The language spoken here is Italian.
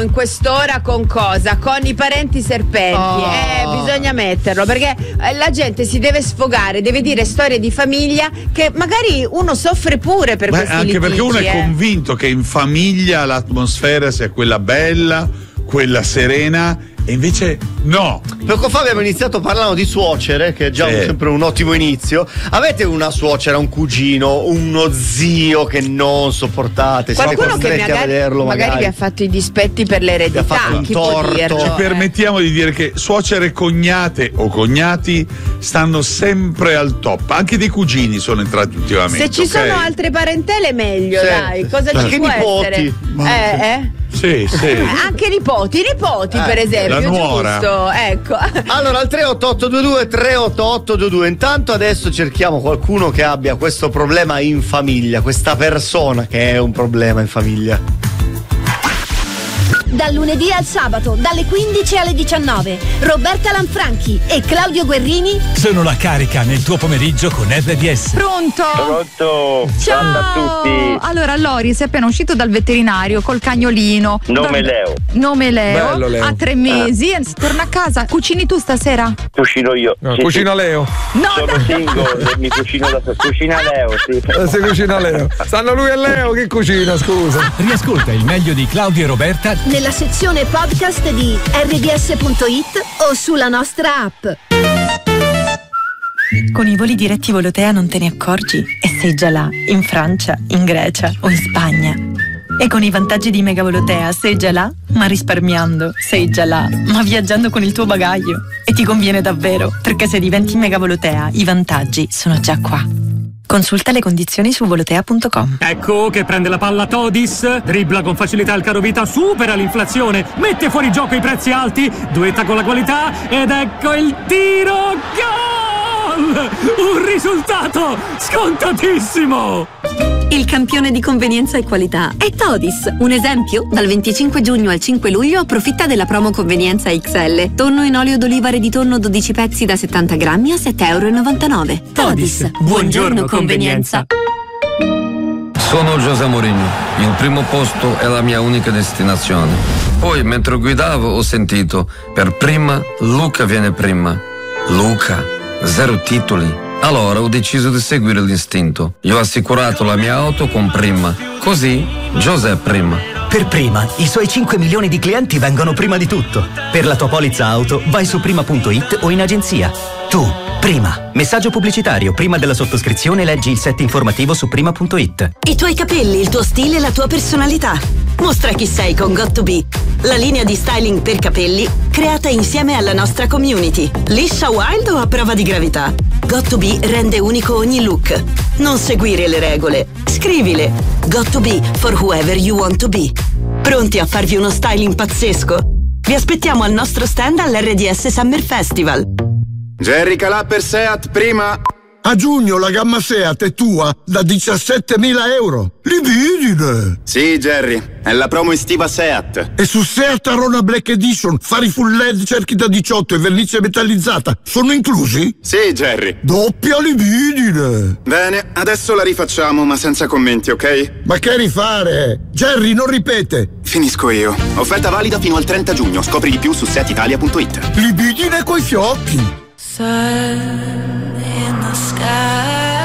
in quest'ora con cosa? Con i parenti serpenti. Bisogna metterlo, perché la gente si deve sfogare, deve dire storie di famiglia che magari uno soffre pure per questi anche litigi, perché uno è convinto che in famiglia l'atmosfera sia quella bella, quella serena, e invece no. Poco fa abbiamo iniziato parlando di suocere, che è già sempre un ottimo inizio. Avete una suocera, un cugino, uno zio che non sopportate? Qualcuno siete che costretti a vederlo magari vi ha fatto i dispetti per l'eredità, fatto un chi può torto. dirlo? Ci permettiamo di dire che suocere e cognate o cognati stanno sempre al top. Anche dei cugini sono entrati ultimamente. Se ci sono altre parentele meglio, dai. Cosa ci Anche può nipoti. essere? Sì. Anche nipoti per esempio, la nuora. giusto, ecco. Allora al 38822 intanto adesso cerchiamo qualcuno che abbia questo problema in famiglia, questa persona che è un problema in famiglia. Dal lunedì al sabato, dalle 15 alle 19, Roberta Lanfranchi e Claudio Guerrini sono la carica nel tuo pomeriggio con RDS. Pronto? Ciao a tutti. Allora, Loris è appena uscito dal veterinario col cagnolino. Nome Leo. Bello, Leo. Ha 3 mesi. Torna a casa. Cucini tu stasera? Cucino io. No, cucina Leo. Sono single e mi cucino da solo. Cucina Leo, sì. Si cucina Leo. Stanno lui e Leo che cucina, scusa. Riascolta il meglio di Claudio e Roberta nella sezione podcast di rds.it o sulla nostra app. Con i voli diretti Volotea non te ne accorgi e sei già là, in Francia, in Grecia o in Spagna. E con i vantaggi di Mega Volotea sei già là, ma risparmiando. Sei già là, ma viaggiando con il tuo bagaglio. E ti conviene davvero, perché se diventi Mega Volotea i vantaggi sono già qua. Consulta le condizioni su volotea.com. Ecco che prende la palla Todis, dribbla con facilità il carovita, supera l'inflazione, mette fuori gioco i prezzi alti, duetta con la qualità ed ecco il tiro, gol! Un risultato scontatissimo! Il campione di convenienza e qualità è Todis. Un esempio? Dal 25 giugno al 5 luglio approfitta della promo Convenienza XL. Tonno in olio d'oliva di tonno 12 pezzi da 70 grammi a €7,99. Todis. Buongiorno convenienza. Sono José Mourinho. Il primo posto è la mia unica destinazione. Poi, mentre guidavo, ho sentito: per prima, Luca viene prima. Luca, 0 titoli. Allora ho deciso di seguire l'istinto. Io ho assicurato la mia auto con Prima. Così, José prima. Per Prima, i suoi 5 milioni di clienti vengono prima di tutto. Per la tua polizza auto, vai su prima.it o in agenzia. Tu, Prima. Messaggio pubblicitario. Prima della sottoscrizione leggi il set informativo su prima.it. I tuoi capelli, il tuo stile e la tua personalità. Mostra chi sei con Got2b, la linea di styling per capelli creata insieme alla nostra community. Liscia, wild o a prova di gravità? Got2b rende unico ogni look. Non seguire le regole, scrivile. Got2b for whoever you want to be. Pronti a farvi uno styling pazzesco? Vi aspettiamo al nostro stand all'RDS Summer Festival. Jerry Calà per Seat Prima. A giugno la gamma Seat è tua da 17.000 euro. Libidine! Sì, Jerry, è la promo estiva Seat. E su Seat Arona Black Edition, fari full LED, cerchi da 18 e vernice metallizzata sono inclusi? Sì, Jerry. Doppia libidine! Bene, adesso la rifacciamo, ma senza commenti, ok? Ma che rifare? Jerry, non ripete! Finisco io. Offerta valida fino al 30 giugno. Scopri di più su seatitalia.it. Libidine coi fiocchi! Sun in the sky.